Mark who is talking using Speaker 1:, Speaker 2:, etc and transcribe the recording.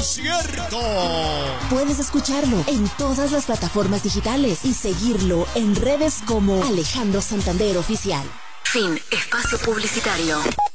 Speaker 1: concierto.
Speaker 2: Puedes escucharlo en todas las plataformas digitales y seguirlo en redes como Alejandro Santander Oficial.
Speaker 3: Fin. Espacio publicitario.